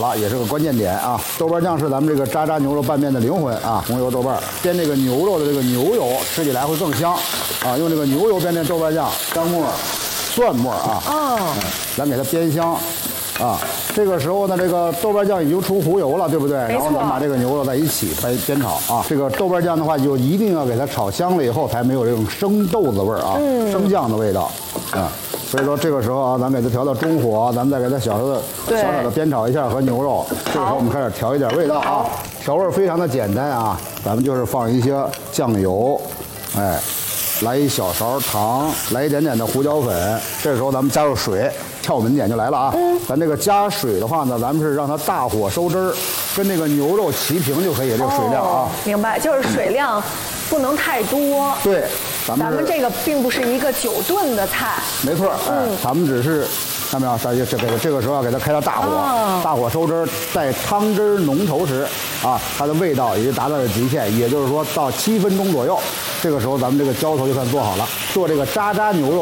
了，也是个关键点啊！豆瓣酱是咱们这个渣渣牛肉拌面的灵魂啊！红油豆瓣煸这个牛肉的这个牛油，吃起来会更香啊！用这个牛油煸这豆瓣酱，姜末、蒜末啊，咱给它煸香啊！这个时候呢，这个豆瓣酱已经出糊油了，对不对？然后咱把这个牛肉在一起煸炒啊！这个豆瓣酱的话，就一定要给它炒香了以后，才没有这种生豆子味儿啊，生酱的味道啊！所以说这个时候啊，咱给它调到中火，咱们再给它小小的煸炒一下和牛肉。这个时候我们开始调一点味道啊，调味非常的简单啊，咱们就是放一些酱油，哎，来一小勺糖，来一点点的胡椒粉。这时候咱们加入水，窍门点就来了啊。咱这个加水的话呢，咱们是让它大火收汁儿，跟那个牛肉齐平就可以，这个水量啊。 明白，就是水量不能太多。 对。 咱们这个并不是一个久炖的菜， 没错，咱们只是看到没有？这个时候要给它开到大火，大火收汁，在汤汁浓稠时啊，它的味道已经达到了极限，也就是说到7分钟左右，这个时候咱们这个浇头就算做好了。做这个渣渣牛肉